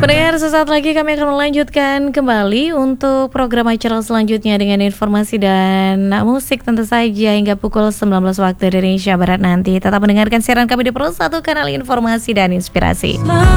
Pendengar, sesaat lagi kami akan melanjutkan kembali untuk program acara selanjutnya dengan informasi dan musik tentu saja hingga pukul 19 waktu Indonesia Barat nanti. Tetap mendengarkan siaran kami di Pro 1 kanal informasi dan inspirasi.